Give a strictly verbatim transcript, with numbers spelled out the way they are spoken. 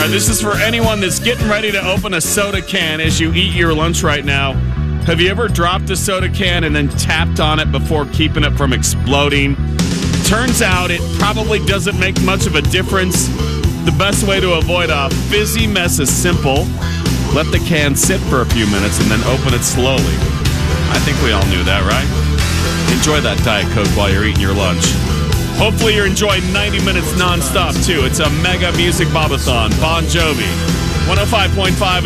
right, this is for anyone that's getting ready to open a soda can as you eat your lunch right now. Have you ever dropped a soda can and then tapped on it before keeping it from exploding? Turns out it probably doesn't make much of a difference. The best way to avoid a fizzy mess is simple. Let the can sit for a few minutes and then open it slowly. I think we all knew that, right? Enjoy that Diet Coke while you're eating your lunch. Hopefully you're enjoying ninety minutes nonstop, too. It's a mega music bobathon. Bon Jovi. one oh five point five